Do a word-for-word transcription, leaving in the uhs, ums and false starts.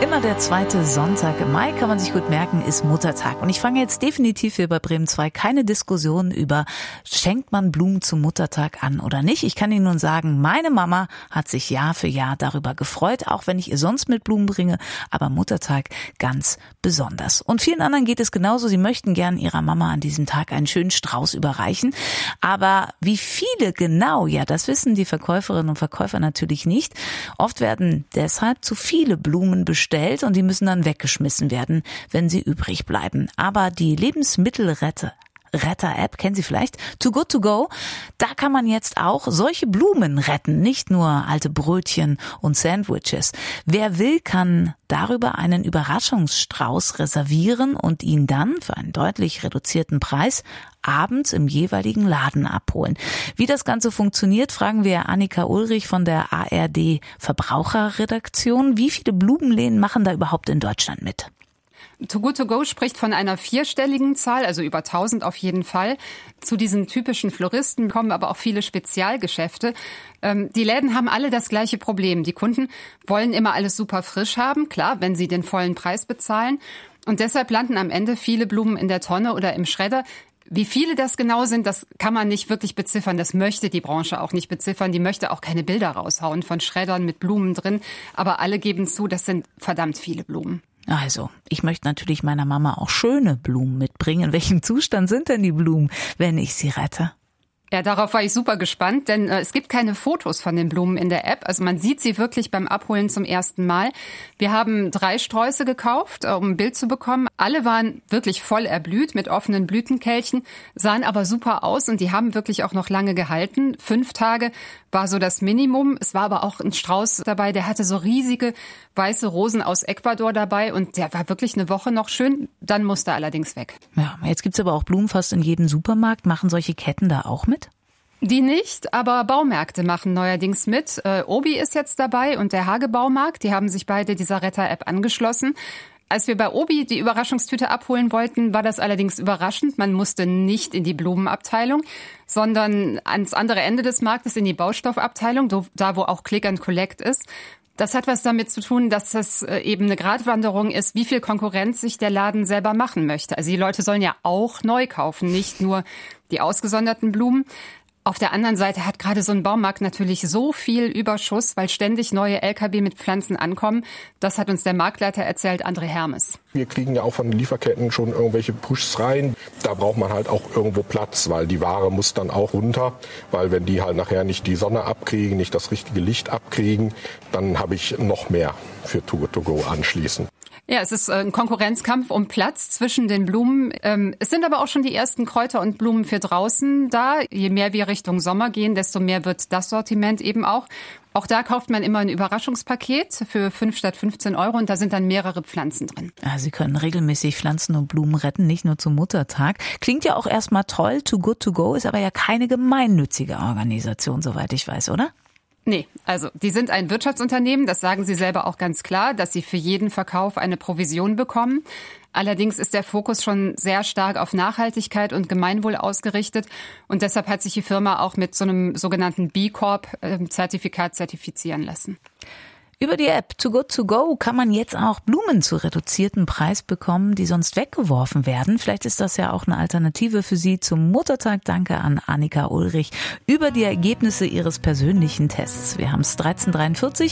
Immer der zweite Sonntag im Mai, kann man sich gut merken, ist Muttertag. Und ich fange jetzt definitiv hier bei Bremen zwei keine Diskussion über, schenkt man Blumen zum Muttertag an oder nicht. Ich kann Ihnen nun sagen, meine Mama hat sich Jahr für Jahr darüber gefreut, auch wenn ich ihr sonst mit Blumen bringe, aber Muttertag ganz besonders. Und vielen anderen geht es genauso. Sie möchten gern ihrer Mama an diesem Tag einen schönen Strauß überreichen. Aber wie viele genau, ja, das wissen die Verkäuferinnen und Verkäufer natürlich nicht. Oft werden deshalb zu viele Blumen bestellt und die müssen dann weggeschmissen werden, wenn sie übrig bleiben. Aber die Lebensmittelretter Retter-App, kennen Sie vielleicht, Too Good To Go, da kann man jetzt auch solche Blumen retten, nicht nur alte Brötchen und Sandwiches. Wer will, kann darüber einen Überraschungsstrauß reservieren und ihn dann für einen deutlich reduzierten Preis abends im jeweiligen Laden abholen. Wie das Ganze funktioniert, fragen wir Annika Ulrich von der A R D Verbraucherredaktion. Wie viele Blumenläden machen da überhaupt in Deutschland mit? Too Good To Go spricht von einer vierstelligen Zahl, also über tausend auf jeden Fall. Zu diesen typischen Floristen kommen aber auch viele Spezialgeschäfte. Ähm, die Läden haben alle das gleiche Problem. Die Kunden wollen immer alles super frisch haben, klar, wenn sie den vollen Preis bezahlen. Und deshalb landen am Ende viele Blumen in der Tonne oder im Schredder. Wie viele das genau sind, das kann man nicht wirklich beziffern. Das möchte die Branche auch nicht beziffern. Die möchte auch keine Bilder raushauen von Schreddern mit Blumen drin. Aber alle geben zu, das sind verdammt viele Blumen. Also, ich möchte natürlich meiner Mama auch schöne Blumen mitbringen. In welchem Zustand sind denn die Blumen, wenn ich sie rette? Ja, darauf war ich super gespannt, denn äh, es gibt keine Fotos von den Blumen in der App. Also man sieht sie wirklich beim Abholen zum ersten Mal. Wir haben drei Sträuße gekauft, äh, um ein Bild zu bekommen. Alle waren wirklich voll erblüht mit offenen Blütenkelchen, sahen aber super aus und die haben wirklich auch noch lange gehalten. Fünf Tage war so das Minimum. Es war aber auch ein Strauß dabei, der hatte so riesige weiße Rosen aus Ecuador dabei und der war wirklich eine Woche noch schön. Dann musste er allerdings weg. Ja, jetzt gibt's aber auch Blumen fast in jedem Supermarkt. Machen solche Ketten da auch mit? Die nicht, aber Baumärkte machen neuerdings mit. Äh, Obi ist jetzt dabei und der Hage-Baumarkt. Die haben sich beide dieser Retter-App angeschlossen. Als wir bei Obi die Überraschungstüte abholen wollten, war das allerdings überraschend. Man musste nicht in die Blumenabteilung, sondern ans andere Ende des Marktes in die Baustoffabteilung, da wo auch Click and Collect ist. Das hat was damit zu tun, dass das eben eine Gratwanderung ist, wie viel Konkurrenz sich der Laden selber machen möchte. Also die Leute sollen ja auch neu kaufen, nicht nur die ausgesonderten Blumen. Auf der anderen Seite hat gerade so ein Baumarkt natürlich so viel Überschuss, weil ständig neue L K W mit Pflanzen ankommen. Das hat uns der Marktleiter erzählt, André Hermes. Wir kriegen ja auch von den Lieferketten schon irgendwelche Pushs rein. Da braucht man halt auch irgendwo Platz, weil die Ware muss dann auch runter. Weil wenn die halt nachher nicht die Sonne abkriegen, nicht das richtige Licht abkriegen, dann habe ich noch mehr für Too Good To Go anschließend. Ja, es ist ein Konkurrenzkampf um Platz zwischen den Blumen. Es sind aber auch schon die ersten Kräuter und Blumen für draußen da. Je mehr wir Richtung Sommer gehen, desto mehr wird das Sortiment eben auch. Auch da kauft man immer ein Überraschungspaket für fünf statt fünfzehn Euro und da sind dann mehrere Pflanzen drin. Ja, Sie können regelmäßig Pflanzen und Blumen retten, nicht nur zum Muttertag. Klingt ja auch erstmal toll, Too Good To Go ist aber ja keine gemeinnützige Organisation, soweit ich weiß, oder? Nee, also die sind ein Wirtschaftsunternehmen, das sagen sie selber auch ganz klar, dass sie für jeden Verkauf eine Provision bekommen. Allerdings ist der Fokus schon sehr stark auf Nachhaltigkeit und Gemeinwohl ausgerichtet und deshalb hat sich die Firma auch mit so einem sogenannten B Corp-Zertifikat zertifizieren lassen. Über die App Too Good To Go kann man jetzt auch Blumen zu reduziertem Preis bekommen, die sonst weggeworfen werden. Vielleicht ist das ja auch eine Alternative für Sie zum Muttertag. Danke an Annika Ulrich über die Ergebnisse ihres persönlichen Tests. Wir haben es dreizehn Uhr dreiundvierzig.